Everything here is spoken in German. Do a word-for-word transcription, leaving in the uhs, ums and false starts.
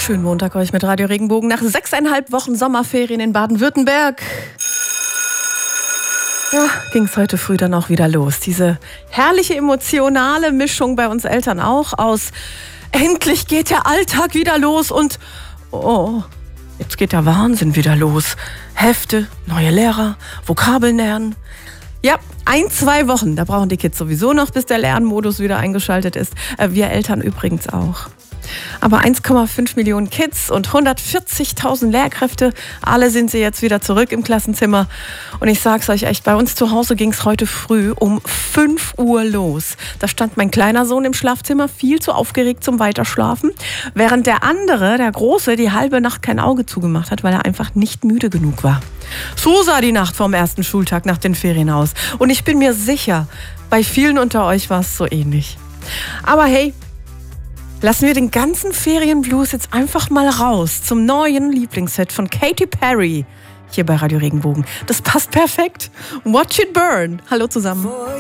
Schönen Montag euch mit Radio Regenbogen nach sechseinhalb Wochen Sommerferien in Baden-Württemberg. Ja, ging es heute früh dann auch wieder los. Diese herrliche emotionale Mischung bei uns Eltern auch aus endlich geht der Alltag wieder los und oh, jetzt geht der Wahnsinn wieder los. Hefte, neue Lehrer, Vokabeln lernen. Ja, ein, zwei Wochen, da brauchen die Kids sowieso noch, bis der Lernmodus wieder eingeschaltet ist. Wir Eltern übrigens auch. Aber eins Komma fünf Millionen Kids und hundertvierzigtausend Lehrkräfte, alle sind sie jetzt wieder zurück im Klassenzimmer. Und ich sag's euch echt, bei uns zu Hause ging's heute früh um fünf Uhr los. Da stand mein kleiner Sohn im Schlafzimmer, viel zu aufgeregt zum Weiterschlafen, während der andere, der Große, die halbe Nacht kein Auge zugemacht hat, weil er einfach nicht müde genug war. So sah die Nacht vom ersten Schultag nach den Ferien aus. Und ich bin mir sicher, bei vielen unter euch war es so ähnlich. Aber hey, lassen wir den ganzen Ferienblues jetzt einfach mal raus zum neuen Lieblingshit von Katy Perry hier bei Radio Regenbogen. Das passt perfekt. Watch It Burn. Hallo zusammen.